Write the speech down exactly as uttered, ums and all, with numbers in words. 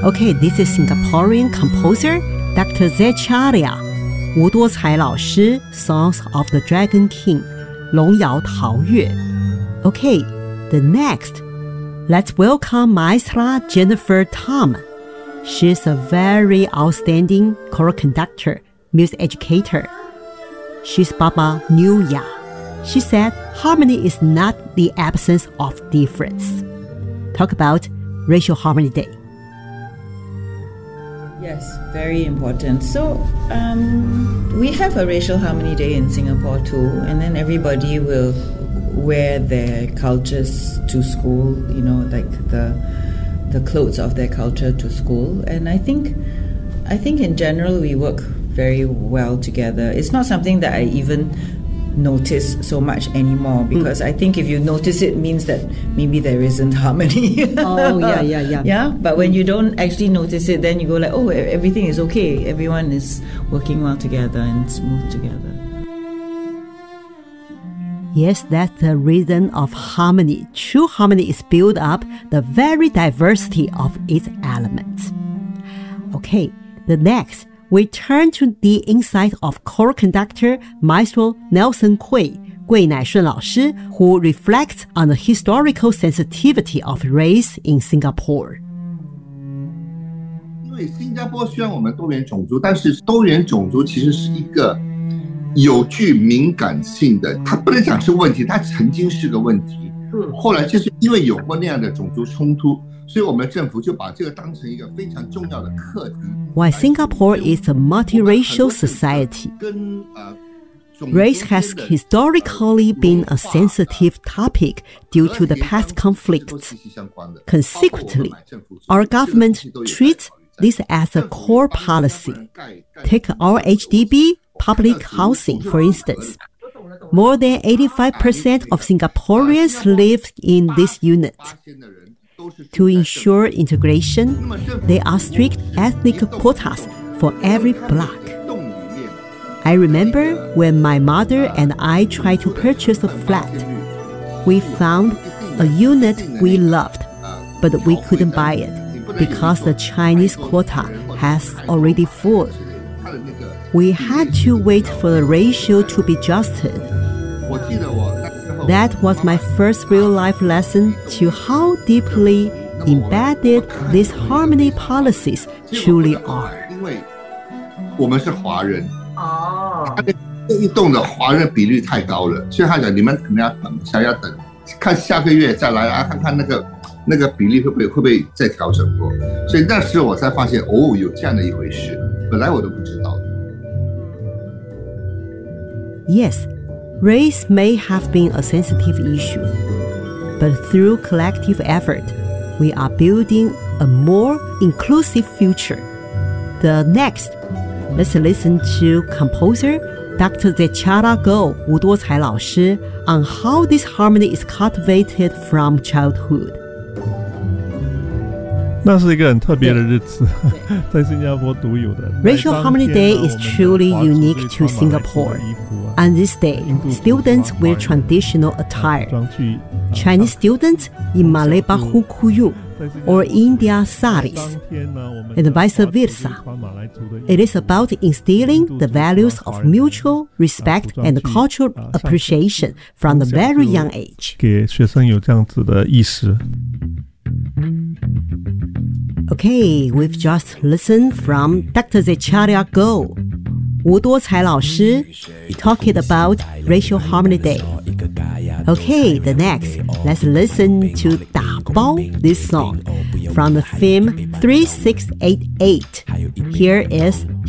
Okay, this is Singaporean composer Doctor Zaccharia 吴多才老师 Songs of the Dragon King 龙摇陶乐 Okay, the next, let's welcome Maestra Jennifer Tom. She's a very outstanding choral conductor, music educator. She's Baba Nuya. She said harmony is not the absence of difference. Talk about Racial Harmony Day. Yes, very important. So um, we have a Racial Harmony Day in Singapore too, and then everybody will wear their cultures to school, you know, like the the clothes of their culture to school. And I think I think in general we work very well together. It's not something that I even notice so much anymore, because mm. I think if you notice it, means that maybe there isn't harmony. Oh yeah, yeah, yeah. Yeah, but when you don't actually notice it, then you go like, oh, everything is okay. Everyone is working well together and smooth together. Yes, that's the reason of harmony. True harmony is built up the very diversity of its elements. Okay, the next, we turn to the insight of choral conductor Maestro Nelson Hui, 桂乃顺老师, who reflects on the historical sensitivity of race in Singapore. 因为新加坡虽然我们多元种族，但是多元种族其实是一个有具敏感性的，它不能讲是问题，它曾经是个问题。后来就是因为有过那样的种族冲突，所以我们政府就把这个当成一个非常重要的课题。 While Singapore is a multiracial society, race has historically been a sensitive topic due to the past conflicts. Consequently, our government treats this as a core policy. Take our H D B public housing, for instance. More than eighty-five percent of Singaporeans live in this unit. To ensure integration, there are strict ethnic quotas for every block. I remember when my mother and I tried to purchase a flat. We found a unit we loved, but we couldn't buy it because the Chinese quota has already full. We had to wait for the ratio to be adjusted. That was my first real-life lesson to how deeply embedded these harmony policies truly are. 因为我们是华人，他的这一栋的华人比率太高了，所以他讲你们可能要等，想要等，看下个月再来啊，看看那个那个比例会不会会不会再调整过。所以那时候我才发现，哦，有这样的一回事，本来我都不知道的。 Yes, race may have been a sensitive issue, but through collective effort, we are building a more inclusive future. The next, let's listen to composer Doctor Zaccharia Go 吴多才老师 on how this harmony is cultivated from childhood. 那是一个很特别的日子，在新加坡独有的。 Racial Harmony Day is truly unique to Singapore. On this day, students wear traditional attire. Chinese students in Malay Bahu Kuyung or India saris, and vice versa. It is about instilling the values of mutual respect and cultural appreciation from a very young age. 给学生有这样子的意识。 Okay, we've just listened from Doctor Zaccharia Go, 吴多才老师 talking about Racial Harmony Day. Okay, the next, let's listen to 打包 this song from the film three six eight eight. Here is